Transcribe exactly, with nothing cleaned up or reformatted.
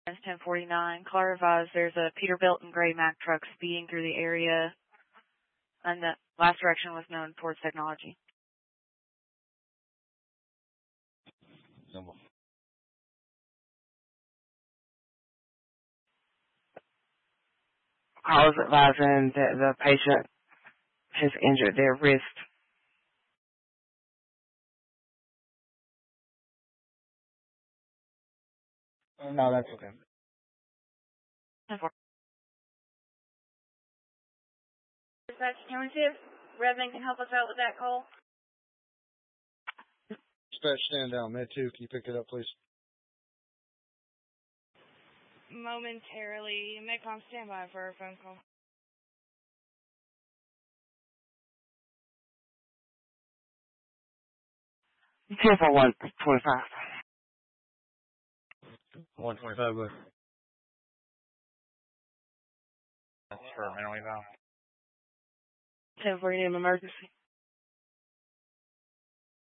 ten forty-nine. Car advised there's a Peterbilt and gray Mack truck speeding through the area, and the last direction was known towards Technology. Symbol. Calls advising that the patient has injured their wrist. Oh, no, that's okay. Dispatch Township, Reverend can help us out with that call. Dispatch, stand down. Med two, can you pick it up, please? Momentarily. Medcom, stand by for a phone call. ten for one twenty-five. one twenty-five, go ahead. That's for a mental eval. ten forty-nine emergency.